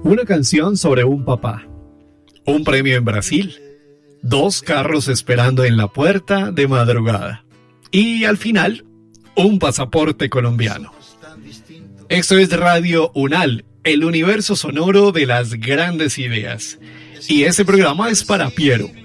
Una canción sobre un papá. Un premio en Brasil. 2 carros esperando en la puerta de madrugada. Y al final, un pasaporte colombiano. Esto es Radio UNAL, el universo sonoro de las grandes ideas. Y este programa es para Piero,